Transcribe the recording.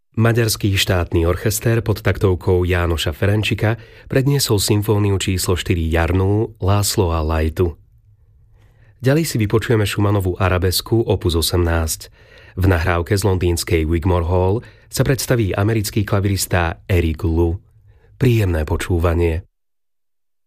Maďarský štátny orchester pod taktovkou Jánoša Ferenčika predniesol symfóniu číslo 4 Jarnú László a Lajtu. Ďalej si vypočujeme Schumannovú arabesku opus 18. V nahrávke z londýnskej Wigmore Hall sa predstaví americký klavirista Eric Lu. Príjemné počúvanie.